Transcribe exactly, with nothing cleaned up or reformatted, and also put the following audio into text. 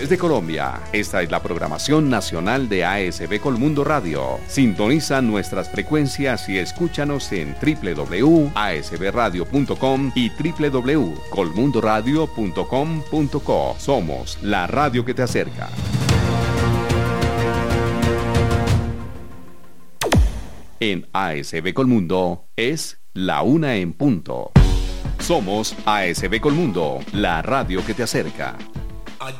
Desde Colombia, esta es la programación nacional de A S B Colmundo Radio. Sintoniza nuestras frecuencias y escúchanos en doble u doble u doble u punto a s b radio punto com y doble u doble u doble u punto colmundo radio punto com punto co. Somos la radio que te acerca. En A S B Colmundo es la una en punto. Somos A S B Colmundo, la radio que te acerca.